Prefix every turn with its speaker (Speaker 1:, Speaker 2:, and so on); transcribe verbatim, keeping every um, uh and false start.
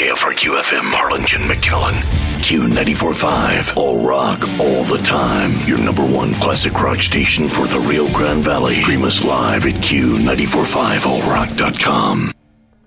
Speaker 1: K F R Q F M, Harlingen, McAllen. Q ninety-four point five, all rock, all the time. Your number one classic rock station for the Rio Grande Valley. Stream us live at Q nine four five all rock dot com.